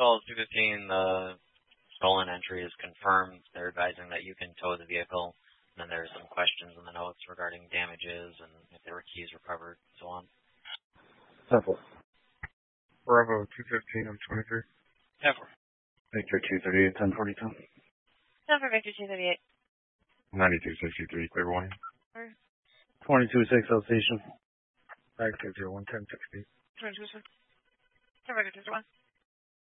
Call 215, the stolen entry is confirmed. They're advising that you can tow the vehicle. And then there's some questions in the notes regarding damages and if there were keys recovered and so on. Simple. Bravo 215, I'm 23. Temple. Victor 238, 1042. Number Victor 238. 9263, clear warning. 22-6 South Station. Back to 011060. 22-6. Number Victor 1.